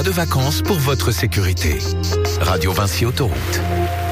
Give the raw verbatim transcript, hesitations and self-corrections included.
de vacances pour votre sécurité. Radio Vinci Autoroute.